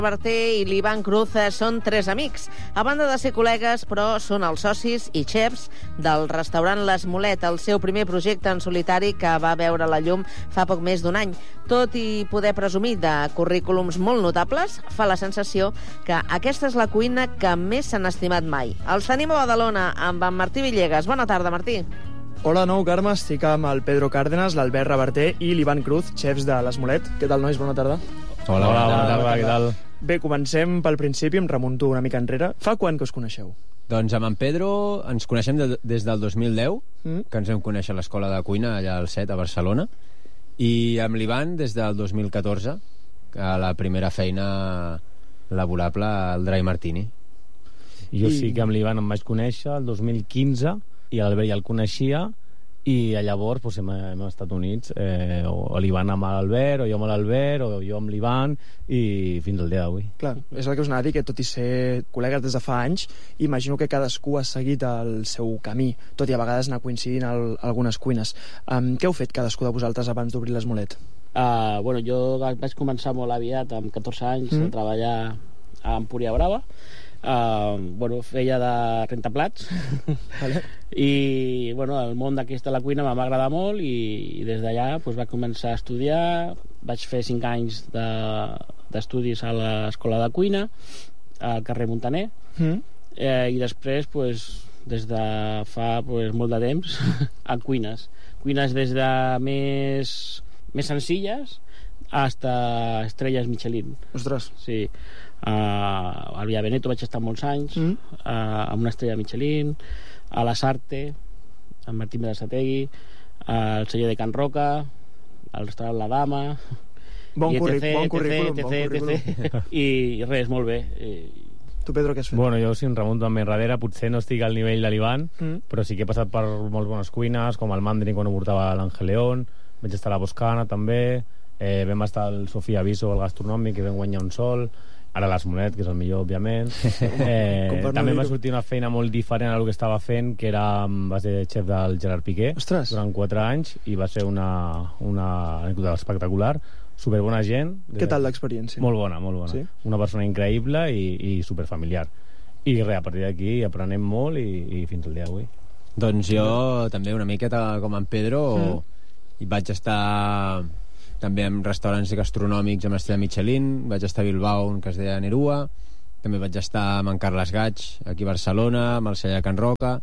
Barter i l'Ivan Cruz són 3 amics. A banda de ser col·legues, però són els socis i xefs del restaurant L'Esmolet, el seu primer projecte en solitari que va veure la llum fa poc més d'1 any. Tot i poder presumir de currículums molt notables, fa la sensació que aquesta és la cuina que més s'han estimat mai. Els tenim a Badalona amb en Martí Villegas. Bona tarda, Martí. Hola, nou, Carme. Estic amb el Pedro Cárdenas, l'Albert Reverter i l'Ivan Cruz, xefs de L'Esmolet. Què tal, nois? Bona tarda. Hola, bona tarda, què tal? Bé, comencem pel principi, em remunto una mica enrere. Fa quan que us coneixeu? Doncs amb en Pedro ens coneixem des del 2010, que ens vam conèixer a l'Escola de Cuina, allà al CET, a Barcelona, i amb l'Ivan des del 2014, a la primera feina laborable al Dry Martini. Jo sí que amb l'Ivan em vaig conèixer el 2015, i l'Albert ja el coneixia, i llavors doncs, hem estat units, o l'Ivan amb l'Albert, o jo amb l'Albert, o jo amb l'Ivan, i fins al dia d'avui. Clar, és el que us anava a dir, que tot i ser col·legues des de fa anys, imagino que cadascú ha seguit el seu camí, tot i a vegades anar coincidint algunes cuines. Què heu fet cadascú de vosaltres abans d'obrir l'Esmolet? Bueno, jo vaig començar molt aviat, amb 14 anys, a treballar a Empúria Brava. Bueno, feia de rentaplats. Vale. I bueno, el món d'aquesta de la cuina m'ha agradat molt i des d'allà doncs, vaig començar a estudiar. Vaig fer 5 anys d'estudis a l'Escola de Cuina al carrer Montaner, i després doncs, des de fa doncs, molt de temps en cuines des de més senzilles hasta estrelles Michelin. Ostres. Sí. Al Via Veneto vaig estar molts anys, amb una estrella Michelin, a la Sarte, amb Martí Berasategui, al celler de Can Roca, al restaurant La Dama, Bon currículum. I res, molt bé. Tu, Pedro, què has fet? Bueno, jo si em remunto amb més darrere, potser no estic al nivell de l'Ivan, però sí que he passat per molts bones cuines, com el Mandri quan ho portava l'Àngel León, vaig estar a la Boscana també, vam estar al Sofia Aviso, al gastronòmic, que vam guanyar un sol, ara l'Esmolet, que és el millor, òbviament. També va sortir una feina molt diferent a el que estava fent, que va ser xef del Gerard Piqué. Ostres. Durant 4 anys, i va ser una anècdota espectacular, superbona gent. Què tal l'experiència? Molt bona. Sí? Una persona increïble i superfamiliar. I res, a partir d'aquí aprenem molt i fins al dia d'avui. Doncs jo també una miqueta com en Pedro, i vaig estar també en restaurants gastronòmics amb estrella Michelin, vaig estar a Bilbao, que es deia Nerua, també vaig estar amb en Carles Gaig aquí a Barcelona, amb el celler de Can Roca,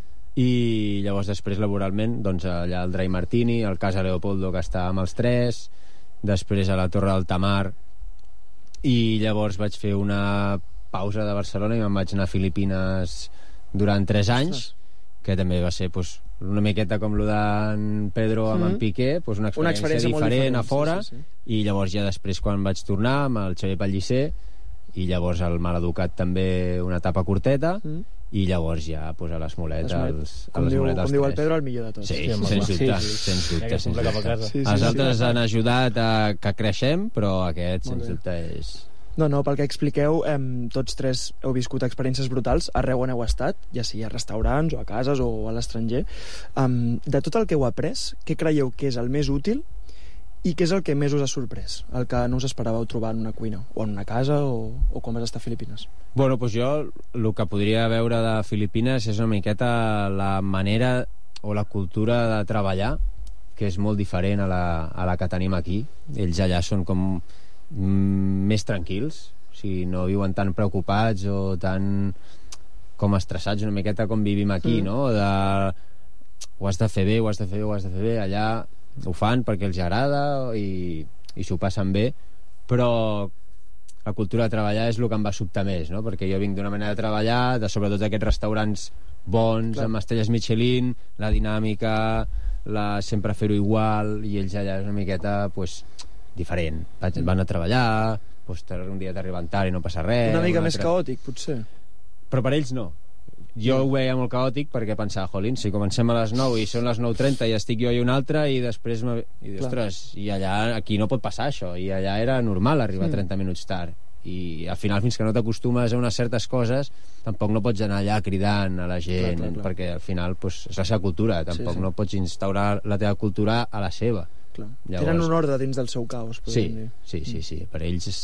i llavors després laboralment doncs allà al Dry Martini, al Casa Leopoldo, que està amb els 3, després a la Torre del Tamar, i llavors vaig fer una pausa de Barcelona i me'n vaig anar a Filipines durant 3 anys, que també va ser doncs, una miqueta com el d'en Pedro amb en Piqué, doncs una experiència diferent a fora, i llavors ja després quan vaig tornar amb el Xavier Pellicer, i llavors el Maleducat també una etapa curteta, i llavors ja doncs, a l'Esmolet com diu el Pedro, el millor de tots. Sí, sens dubte. Els altres han ajudat a que creixem, però aquest sens dubte és... No, pel que expliqueu, tots 3 heu viscut experiències brutals, arreu on heu estat, ja sigui a restaurants o a cases o a l'estranger. De tot el que heu après, què creieu que és el més útil i què és el que més us ha sorprès? El que no us esperàveu trobar en una cuina, o en una casa, o com vas estar a Filipines? Bueno, doncs jo el que podria veure de Filipines és una miqueta la manera o la cultura de treballar, que és molt diferent a la que tenim aquí. Ells allà són com més tranquils, o sigui, no viuen tan preocupats o tan com estressats, una miqueta com vivim aquí, no? Ho has de fer bé, allà ho fan perquè els agrada i s'ho passen bé, però la cultura de treballar és el que em va sobtar més, no? Perquè jo vinc d'una manera de treballar, sobretot aquests restaurants bons, amb estrelles Michelin, la dinàmica, sempre fer-ho igual, i ells allà és una miqueta diferent. Van a treballar, un dia t'arriben tard i no passa res. Una mica més caòtic, potser. Però per ells no. Jo ho veia molt caòtic perquè pensava, jolín, si comencem a les 9 i són les 9:30 i estic jo i un altre, i després i allà aquí no pot passar això, i allà era normal arribar 30 minuts tard, i al final fins que no t'acostumes a unes certes coses tampoc no pots anar allà cridant a la gent, perquè al final és la seva cultura, tampoc no pots instaurar la teva cultura a la seva. Tenen un ordre dins del seu caos. Sí, per ells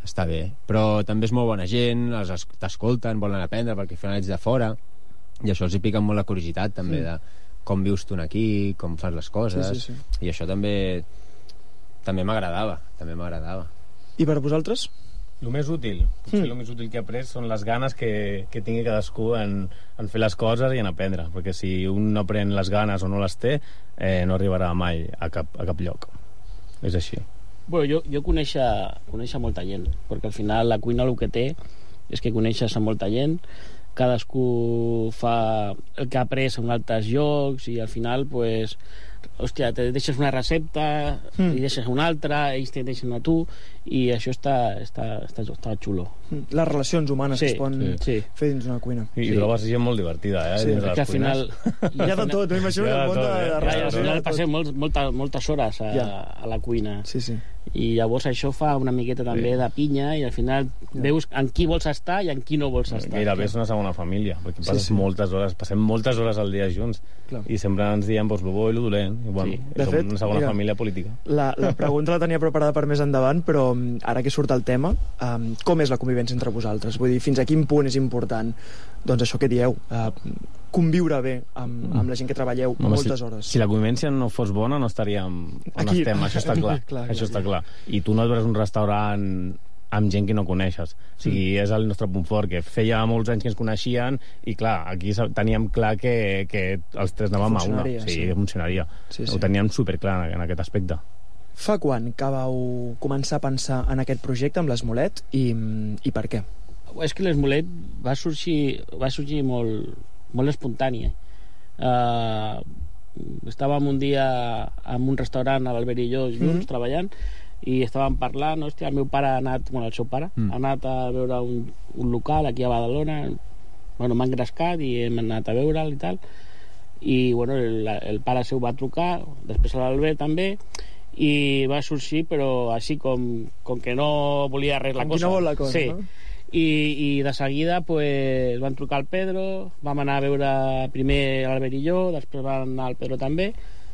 està bé. Però també és molt bona gent, t'escolten, volen aprendre, perquè al final ets de fora, i això els hi pica molt la curiositat, també, de com vius tu aquí, com fas les coses, i això també m'agradava, I per vosaltres? El més útil, potser el més útil que he après són les ganes que tingui cadascú en fer les coses i en aprendre, perquè si un no pren les ganes o no les té, no arribarà mai a cap lloc. És així. Bueno, jo conèixer molta gent, perquè al final la cuina el que té és que coneixes a molta gent, cadascú fa el que ha après en altres llocs i al final, pues, hòstia, te deixes una recepta, i deixes una altra, ells te deixen a tu, i això està xulo. Les relacions humanes que es poden fer dins una cuina. I trobes gent molt divertida, dins de les que al final... Hi ha de tot, m'imagino el món de al final passem moltes hores a la cuina. Sí. I llavors això fa una miqueta també de pinya i al final veus en qui vols estar i en qui no vols estar. Gairebé és una segona família, perquè passem moltes hores al dia junts. I sempre ens diem lo bo i lo dolent. I, bueno, de fet, una segona família política. La pregunta la tenia preparada per més endavant, però ara que surt el tema, com és la convivència entre vosaltres? Vull dir, fins a quin punt és important, doncs això que dieu, conviure bé amb la gent que treballeu moltes hores? Si la convivència no fos bona no estaríem on estem, això està clar. Això està clar. I tu no et veus un restaurant amb gent que no coneixes. O sigui, és el nostre punt fort, que feia molts anys que ens coneixien i, clar, aquí teníem clar que els tres anàvem a una. Sí, funcionaria. Ho teníem superclar en aquest aspecte. Fa quan que vau començar a pensar en aquest projecte amb l'Esmolet i per què? És que l'Esmolet va sorgir molt espontani. Estàvem un dia en un restaurant a l'Albert i jo junts treballant i estàvem parlant, hòstia, el meu pare ha anat, el seu pare, ha anat a veure un local aquí a Badalona, m'ha engrescat i hem anat a veure'l i tal, i el pare seu va trucar, després a l'Albert també, i va sorgir, però així com que no volia res la cosa. No vol la cosa, sí. No? I de seguida pues, van trucar al Pedro, vam anar a veure primer l'Albert i jo, després van anar al Pedro també,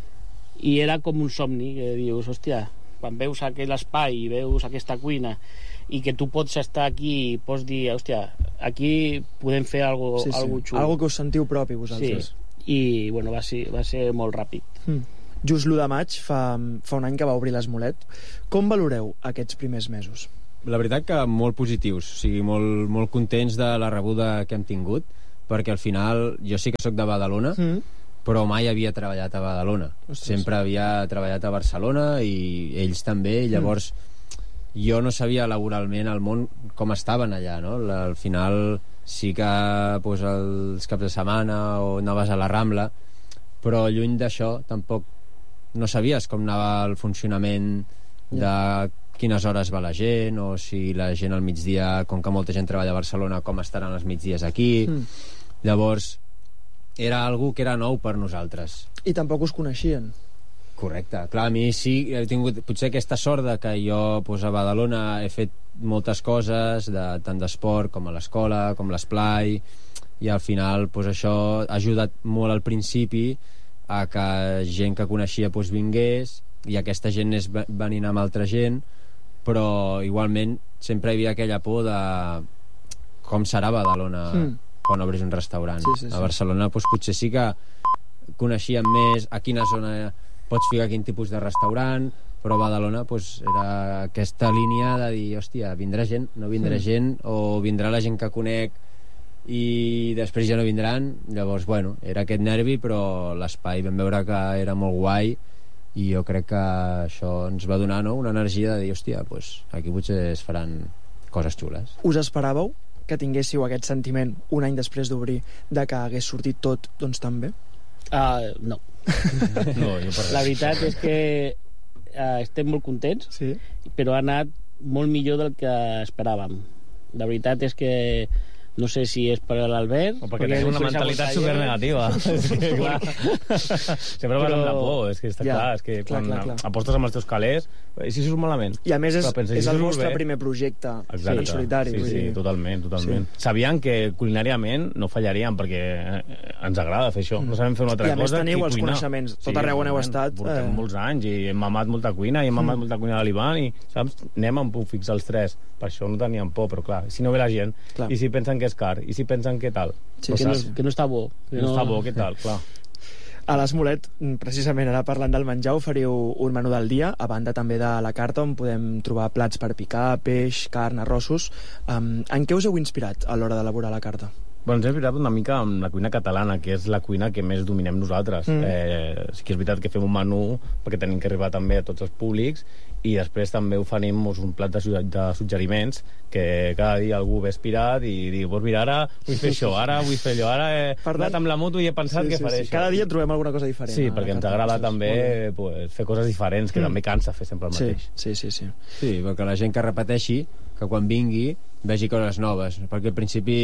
i era com un somni, que dius, hòstia, quan veus aquell espai i veus aquesta cuina i que tu pots estar aquí i pots dir, hòstia, aquí podem fer algo xulo. Algo que us sentiu propi vosaltres. Sí, i va ser molt ràpid. Just l'1 de maig fa un any que va obrir l'Esmolet. Com valoreu aquests primers mesos? La veritat que molt positius, o sigui, molt contents de la rebuda que hem tingut, perquè al final jo sí que sóc de Badalona, però mai havia treballat a Badalona. Sempre havia treballat a Barcelona i ells també, i llavors jo no sabia laboralment el món com estaven allà, no? Al final sí que pues, els caps de setmana o anaves a la Rambla, però lluny d'això tampoc no sabies com anava el funcionament de quines hores va la gent, o si la gent al migdia, com que molta gent treballa a Barcelona, com estaran els migdies aquí. Llavors era algo que era nou per nosaltres. I tampoc us coneixien. Correcte. Clar, a mi sí, he tingut potser aquesta sort de que jo pues, a Badalona he fet moltes coses, tant d'esport com a l'escola, com l'esplai, i al final pues, això ha ajudat molt al principi a que gent que coneixia pues, vingués, i aquesta gent és venint amb altra gent, però igualment sempre hi havia aquella por de com serà Badalona quan obris un restaurant. Sí. A Barcelona doncs, potser sí que coneixíem més a quina zona pots ficar quin tipus de restaurant, però a Badalona doncs, era aquesta línia de dir, hòstia, vindrà gent, no vindrà gent, o vindrà la gent que conec i després ja no vindran. Llavors, bueno, era aquest nervi, però l'espai vam veure que era molt guai i jo crec que això ens va donar, no?, una energia de dir, hòstia, doncs, aquí potser es faran coses xules. Us esperàveu que tinguéssiu aquest sentiment un any després d'obrir de que hagués sortit tot doncs tan bé? No. La veritat és que estem molt contents, però ha anat molt millor del que esperàvem. La veritat és que No sé si és per l'Albert... O perquè tenim una mentalitat supernegativa. És que, clar, sempre parlem de por, és que està clar, és que quan apostes amb els teus calés, i si surt malament? I a més és el vostre primer projecte en solitari. Sí, totalment. Sabien que culinàriament no fallarien, perquè ens agrada fer això, no sabem fer una altra cosa. I a més teniu els coneixements, tot arreu on heu estat. Portem molts anys i hem mamat molta cuina, i hem mamat molta cuina de l'Ivan, i saps, anem amb puc fixar els tres. Per això no teníem por, però clar, si no ve la gent, i si pensen que és car, i si pensen que tal, que no està bo, que no està bo, què tal, clar. A l'Esmolet, precisament ara parlant del menjar, oferiu un menú del dia, a banda també de la carta, on podem trobar plats per picar, peix, carn, arrossos. En què us heu inspirat a l'hora d'elaborar la carta? Bueno, ens hem inspirat una mica amb la cuina catalana, que és la cuina que més dominem nosaltres. Sí que és veritat que fem un menú perquè tenim que arribar també a tots els públics, i després també oferim un plat de suggeriments, que cada dia algú ve aspirat i diu, pues mira, ara vull fer això, ara vull fer allò, ara he anat amb la moto i he pensat que faré això. Cada dia trobem alguna cosa diferent. Sí, perquè ens agrada també fer coses diferents, que també cansa fer sempre el mateix. Sí, perquè la gent que repeteixi, que quan vingui vegi coses noves, perquè al principi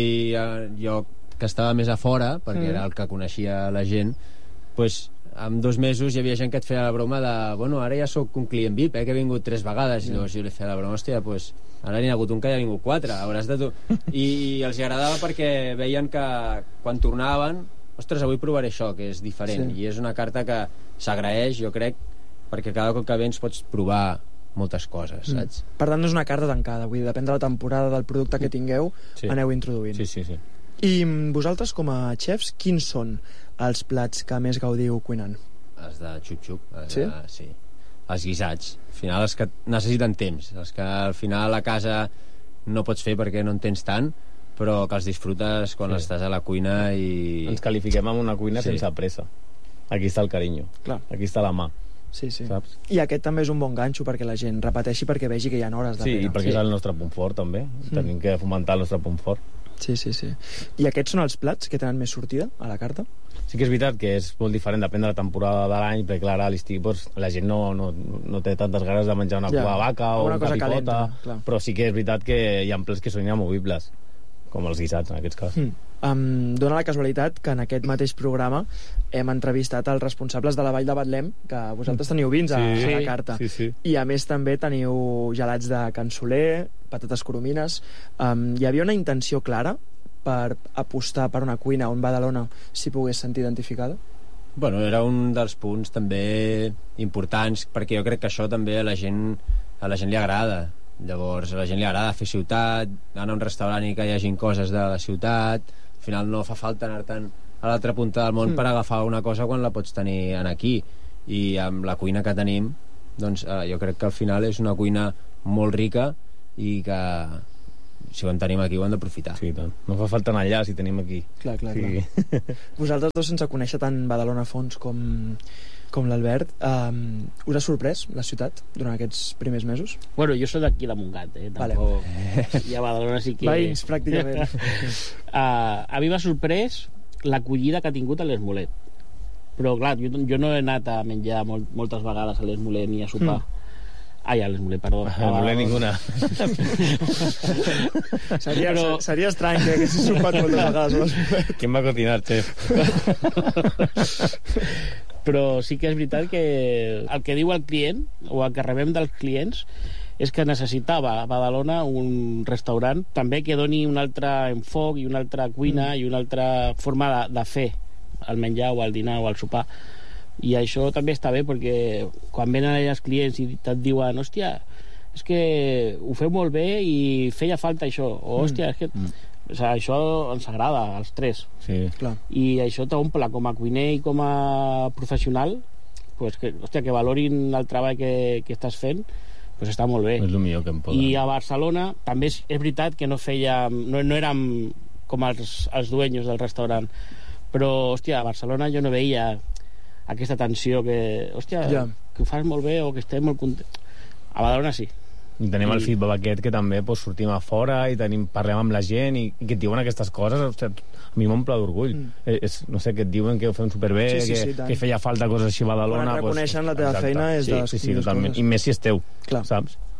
jo, que estava més a fora, perquè era el que coneixia la gent, doncs en 2 mesos hi havia gent que et feia la broma de, bueno, ara ja sóc un client VIP, que he vingut 3 vegades, i llavors jo li feia la broma, hòstia, doncs ara n'hi ha hagut un que ja ha vingut 4, hauràs de tu. I els agradava perquè veien que quan tornaven, ostres, avui provaré això, que és diferent, i és una carta que s'agraeix, jo crec, perquè cada cop que vens pots provar moltes coses, saps? Per tant, no és una carta tancada, vull dir, depèn de la temporada del producte que tingueu, aneu introduint. Sí. I vosaltres, com a xefs, quins són els plats que més gaudiu cuinant? Els de xup-xup. Sí? Sí. Els guisats. Al final, els que necessiten temps. Els que al final a casa no pots fer perquè no en tens tant, però que els disfrutes quan estàs a la cuina i... Ens qualifiquem amb una cuina sense pressa. Aquí està el carinyo. Clar. Aquí està la mà. Sí. Saps? I aquest també és un bon ganxo perquè la gent repeteixi, perquè vegi que hi ha hores darrere. Sí, i perquè és el nostre punt fort, també. Tenim que fomentar el nostre punt fort. Sí. I aquests són els plats que tenen més sortida a la carta? Sí que és veritat que és molt diferent, depèn de la temporada de l'any, perquè clar, a l'estiu la gent no té tantes ganes de menjar una cua de vaca o una capicota, però sí que és veritat que hi ha plats que són inamovibles, com els guisats en aquest cas. Dóna la casualitat que en aquest mateix programa hem entrevistat els responsables de la Vall de Betlem, que vosaltres teniu vins a la carta. Sí. I a més també teniu gelats de can Soler, patates coromines. Hi havia una intenció clara per apostar per una cuina on Badalona s'hi pogués sentir identificada? Bueno, era un dels punts també importants, perquè jo crec que això també a la gent li agrada. Llavors a la gent li agrada fer ciutat, anar a un restaurant i que hi hagin coses de la ciutat. Al final no fa falta anar-te'n a l'altra punta del món per agafar una cosa quan la pots tenir aquí. I amb la cuina que tenim, doncs jo crec que al final és una cuina molt rica i que si ho en tenim aquí ho hem d'aprofitar. Sí, tant. No fa falta anar allà si tenim aquí. Clar. Vosaltres dos, sense conèixer tant Badalona a fons com l'Albert, us ha sorprès la ciutat durant aquests primers mesos? Bueno, jo soc d'aquí de Montgat, tampoc... I a Badalona sí que... Veïns, pràcticament. A mi m'ha sorprès l'acollida que ha tingut a l'Esmolet. Però, clar, jo no he anat a menjar moltes vegades a l'Esmolet ni a sopar. Ai, a l'Esmolet, perdó. A l'Esmolet ninguna. Seria estrany que haguessis sopat moltes vegades a l'Esmolet. Qui em va cocinar, xef? Però sí que és veritat que el que diu el client, o el que rebem dels clients, és que necessitava a Badalona un restaurant també que doni un altre enfoc i una altra cuina i una altra forma de fer el menjar o el dinar o el sopar. I això també està bé, perquè quan venen allà els clients i et diuen, hòstia, és que ho feu molt bé i feia falta això, o hòstia, és que... O sigui, això ens agrada als tres. Sí. Clar. I això t'omple com a cuiner i com a professional, pues que, hòstia, que valorin el treball que estàs fent, pues està molt bé. És el millor que em poden. I a Barcelona també és veritat que no érem com els dueños del restaurant, però hòstia, a Barcelona jo no veia aquesta tensió que, hòstia, que ho fas molt bé o que estem molt contents. A Badalona sí. I tenim el feedback aquest que també sortim a fora i parlem amb la gent i que et diuen aquestes coses, hòstia, a mi m'omple d'orgull. No sé, que et diuen que ho fem superbé, que feia falta coses així a Badalona. Quan reconeixen la teva feina és de les sí, totalment. I més si és teu, clar. Saps?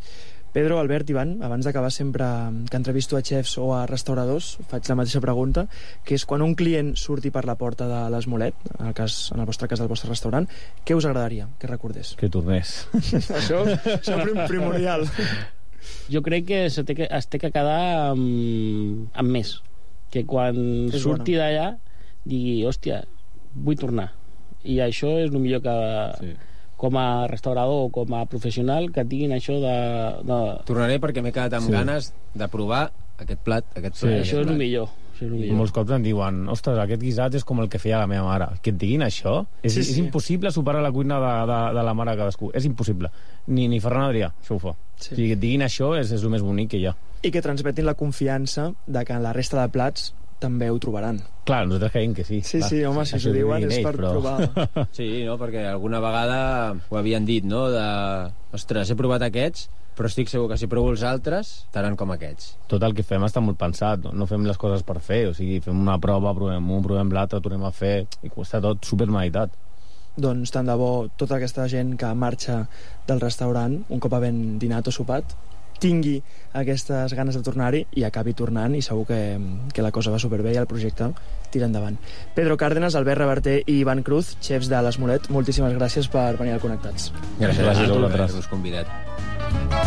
Pedro, Albert, Ivan, abans d'acabar sempre que entrevisto a xefs o a restauradors, faig la mateixa pregunta, que és quan un client surti per la porta de l'Esmolet, en el vostre cas del vostre restaurant, què us agradaria que recordés? Que tornés. Això primordial. Jo crec que es té que quedar amb més. Que quan surti d'allà digui, hòstia, vull tornar. I això és el millor que... Sí. Com a restaurador o com a professional, que tinguin això de... Tornaré perquè m'he quedat amb ganes de provar aquest plat. Això és el millor. Molts cops em diuen, ostres, aquest guisat és com el que feia la meva mare. Que et diguin això, és impossible superar la cuina de la mare de cadascú. És impossible. Ni Ferran Adrià, això ho fa. Sí. O sigui, que et diguin això és el més bonic que hi ha. I que transmetin la confiança de que en la resta de plats també ho trobaran. Clar, nosaltres creiem que sí. Sí, home, si ho diuen és per provar. Sí, no, perquè alguna vegada ho havien dit, no? Ostres, he provat aquests, però estic segur que si provo els altres, estaran com aquests. Tot el que fem està molt pensat, no fem les coses per fer, o sigui, fem una prova, provem l'altre, tornem a fer, i està tot supermeditat. Doncs tant de bo tota aquesta gent que marxa del restaurant, un cop havent dinat o sopat, tingui aquestes ganes de tornar-hi i acabi tornant, i segur que la cosa va superbé i el projecte tira endavant. Pedro Cárdenas, Albert Reverter i Ivan Cruz, xefs de l'Esmolet, moltíssimes gràcies per venir al Connectats. Gràcies a vosaltres. Us convidat.